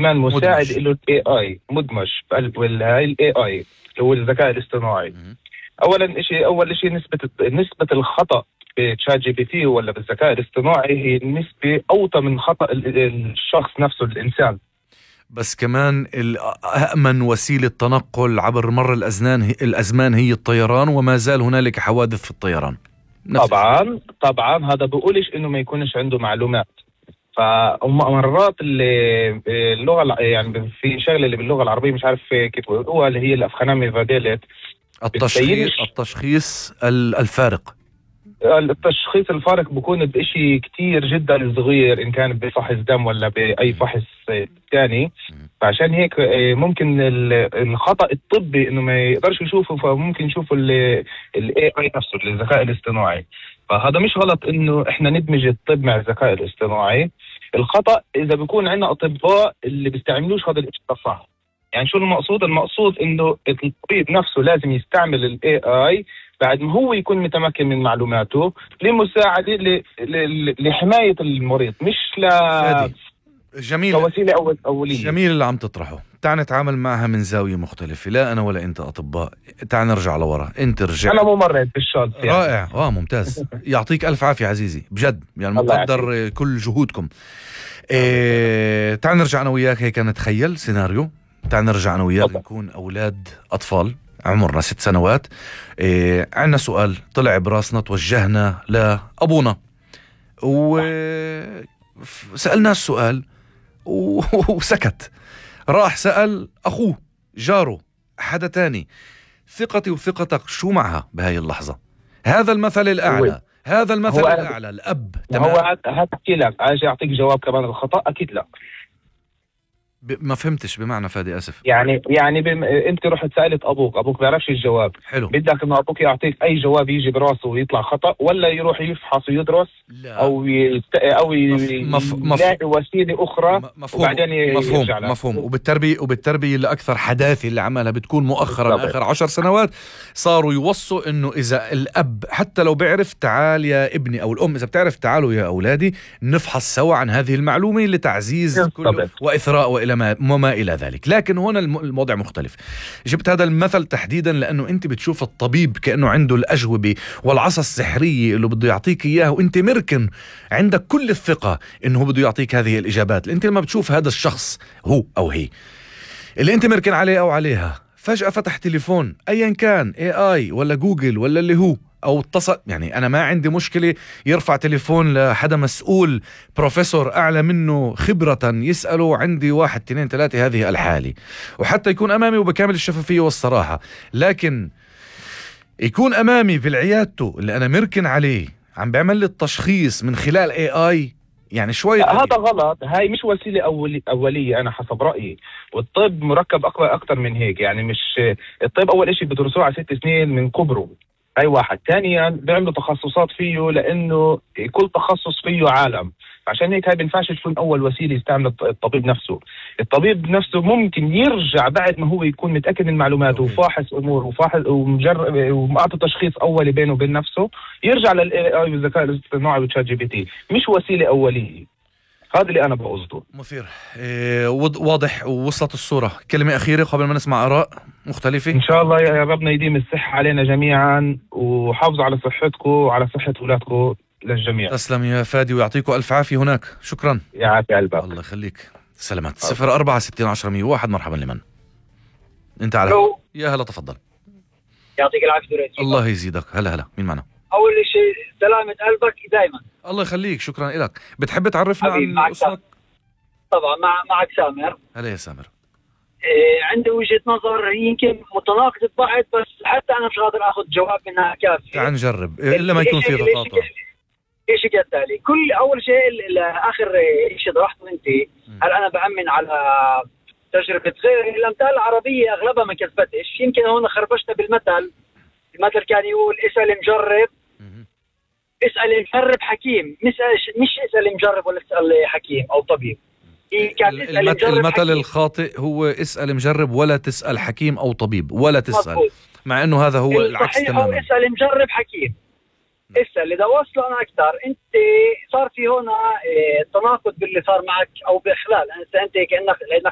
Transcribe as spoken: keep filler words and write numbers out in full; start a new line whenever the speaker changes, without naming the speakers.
كمان مساعد له الاي اي مدمج في قلب هاي الاي اي اللي هو الذكاء الاصطناعي. م- اولا شيء اول شيء نسبه نسبه الخطا بتشات جي بي تي ولا بالذكاء الاصطناعي هي نسبه اوطى من خطا الشخص نفسه الانسان.
بس كمان أأمن وسيلة تنقل عبر مر الأزمان الأزمان هي الطيران، وما زال هنالك حوادث في الطيران.
طبعا طبعا هذا بقولش إنه ما يكونش عنده معلومات. فمرات اللي اللغة يعني في شغلة اللي باللغة العربية مش عارف كيف هو اللي هي الأفخنامي فاديلت
التشخيص التشخيص الفارق.
التشخيص الفارق بيكون بإشي كتير جدا صغير إن كان بفحص دم ولا بأي فحص تاني. فعشان هيك ممكن الخطأ الطبي إنه ما يقدرش يشوفه، فممكن يشوفه ال إيه آي نفسه الذكاء الاصطناعي. فهذا مش غلط إنه إحنا ندمج الطب مع الذكاء الاصطناعي. الخطأ إذا بيكون عندنا أطباء اللي بيستعملوش هذا الإشي صح. يعني شو المقصود؟ المقصود إنه الطبيب نفسه لازم يستعمل ال إيه آي بعد ما هو يكون متمكن من معلوماته لمساعدة ل... ل... لحماية المريض، مش ل
فادي. جميل.
كوسيلة أول أولية.
جميل اللي عم تطرحه. تعال نتعامل معها من زاوية مختلفة. لا أنا ولا أنت أطباء، تعال نرجع لورا. أنت رجع.
أنا ممرض بالشغل يعني.
رائع. آه ممتاز. يعطيك ألف عافية عزيزي بجد، يعني مقدر كل جهودكم. إيه... تعال نرجع أنا وياك هيك نتخيل سيناريو. تعال نرجع أنا وياك نكون أولاد أطفال عمرنا ست سنوات. إيه عنا سؤال طلع براسنا، توجهنا لأبونا وسألنا السؤال وسكت. راح سأل أخوه، جاره، حدا تاني. ثقتي وثقتك شو معها بهاي اللحظة؟ هذا المثل الأعلى، هذا المثل الأعلى، الأب.
هو هحكي لك، عايز أعطيك جواب كمان الخطأ. أكيد لا.
ما فهمتش بمعنى فادي، اسف.
يعني يعني بم... انت رحت سالت ابوك، ابوك بيعرفش الجواب.
حلو.
بدك انه ابوك يعطيك اي جواب يجي براسه ويطلع خطا، ولا يروح يفحص ويدرس؟
لا.
او يست... او
مف... مف...
يلاقي وسيله اخرى.
مفهوم.
وبعدين
مفهوم مفهوم. وبالتربيه وبالتربيه الاكثر حداثه اللي عملها بتكون مؤخرا بالضبط. اخر عشر سنوات صاروا يوصوا انه اذا الاب حتى لو بيعرف، تعال يا ابني، او الام اذا بتعرف تعالوا يا اولادي نفحص سوا عن هذه المعلومه لتعزيز كل واثراء والى ما وما الى ذلك. لكن هنا الموضوع مختلف. جبت هذا المثل تحديدا لانه انت بتشوف الطبيب كانه عنده الاجوبه والعصا السحريه اللي بده يعطيك اياه، وانت مركن عندك كل الثقه انه بده يعطيك هذه الاجابات. انت لما بتشوف هذا الشخص هو او هي اللي انت مركن عليه او عليها، فجاه فتح تليفون ايا كان، اي اي ولا جوجل ولا اللي هو، او اتصل، يعني انا ما عندي مشكله يرفع تليفون لحدا مسؤول بروفيسور اعلى منه خبره يساله عندي واحد اثنين ثلاثه هذه الحاله، وحتى يكون امامي وبكامل الشفافيه والصراحه. لكن يكون امامي بالعيادته اللي انا مركن عليه عم بيعمل لي التشخيص من خلال اي اي، يعني شوي
هذا غلط. هاي مش وسيله أولي أوليه انا حسب رايي. والطب مركب اكثر من هيك. يعني مش الطب اول شيء بدرسوه على ست سنين من كبره، اي واحد. ثانيا بيعملوا تخصصات فيه لانه كل تخصص فيه عالم. عشان هيك هاي بينفعش تكون اول وسيله يستعمل الطبيب نفسه. الطبيب نفسه ممكن يرجع بعد ما هو يكون متاكد من معلوماته وفاحص امور وفاحص ومجرب ومعطي تشخيص اولي بينه وبين نفسه، يرجع للاي اي والذكاء الاصطناعي وتشات جي بي تي. مش وسيله اوليه. هذا اللي انا بقصده.
مثير. إيه واضح ووصلت الصوره. كلمه اخيره قبل ما نسمع اراء مختلفه.
ان شاء الله يا ربنا يديم الصحه علينا جميعا، وحافظوا على صحتكم وعلى صحه اولادكم للجميع.
تسلم يا فادي ويعطيكم الف عافيه هناك. شكرا.
يعافي قلبك.
الله يخليك. سلامات. صفر أربعة ستين عشرة مية وواحد. مرحبا لمن انت على
هلو.
يا هلا تفضل.
يعطيك العافيه.
الله يزيدك. هلا هلا مين معنا؟
اول شيء سلامه قلبك دائما.
الله يخليك. شكرا لك. بتحب تعرفنا عن اسمك؟
طبعا مع معك سامر.
هلا يا سامر.
إيه عندي وجهه نظر يمكن متناقضه ببعض، بس حتى انا مش قادر اخذ جواب منها كافي.
تعال نجرب الا ما يكون في تقاطع.
ايش كالتالي. كل اول شيء اخر شيء طرحته انت، هل انا بامن على تجربه غيري؟ الامثال العربيه اغلبها ما كذبتش. يمكن هون خربشنا بالمثل. المثل كان يقول اسال مجرب اسال مجرب حكيم، مش مش اسال مجرب ولا اسال حكيم او طبيب.
كان المثل, المثل الخاطئ هو اسال مجرب ولا تسال حكيم او طبيب ولا تسال مضبوط. مع انه هذا هو العكس تماما.
اسال مجرب حكيم. اسال اذا وصلوا انا اكثر. انت صار في هنا تناقض باللي صار معك او باخلال. انت انت كانك